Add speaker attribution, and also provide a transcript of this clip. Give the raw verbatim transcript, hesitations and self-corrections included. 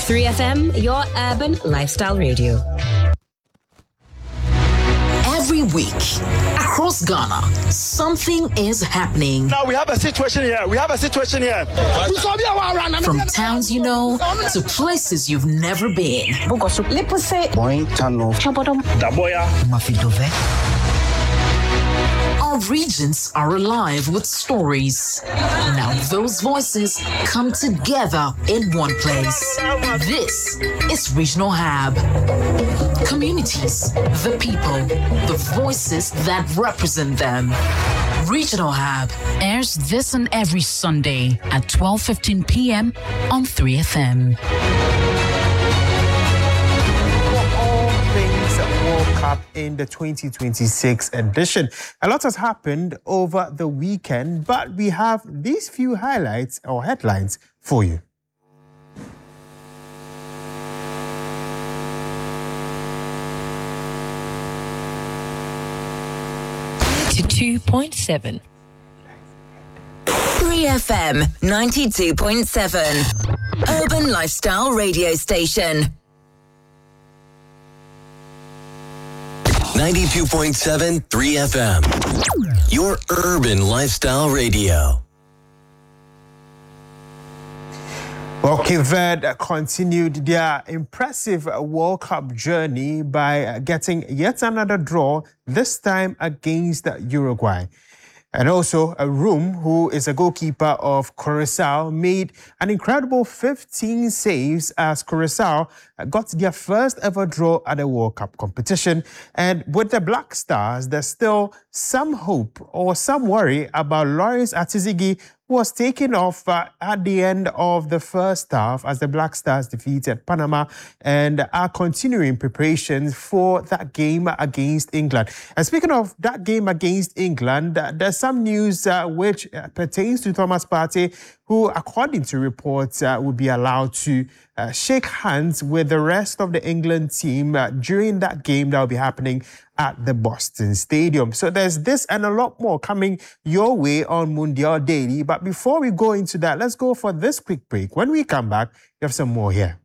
Speaker 1: three F M, your urban lifestyle radio.
Speaker 2: Every week, across Ghana, something is happening.
Speaker 3: Now we have a situation here. We have a situation here.
Speaker 2: From towns you know to places you've never been. Our regions are alive with stories. Now those voices come together in one place. This is Regional Hub. Communities, the people, the voices that represent them. Regional Hub airs this and every Sunday at twelve fifteen p.m. on three F M.
Speaker 4: World Cup in the twenty twenty-six edition. A lot has happened over the weekend, but we have these few highlights or headlines for you.
Speaker 1: ninety-two point seven.
Speaker 5: three F M ninety-two point seven. Urban Lifestyle Radio Station.
Speaker 6: ninety-two point seven three F M. Your urban lifestyle radio.
Speaker 4: Well, Cape Verde continued their impressive World Cup journey by getting yet another draw, this time against Uruguay. And also, Room, who is a goalkeeper of Curaçao, made an incredible fifteen saves as Curaçao got their first ever draw at the World Cup competition. And with the Black Stars, there's still some hope or some worry about Lawrence Atizigi, who was taken off uh, at the end of the first half as the Black Stars defeated Panama and are continuing preparations for that game against England. And speaking of that game against England, uh, there's some news uh, which uh, pertains to Thomas Partey, who, according to reports, uh, will be allowed to uh, shake hands with the rest of the England team uh, during that game that will be happening at the Boston Stadium. So there's this and a lot more coming your way on Mundial Daily. But before we go into that, let's go for this quick break. When we come back, we have some more here.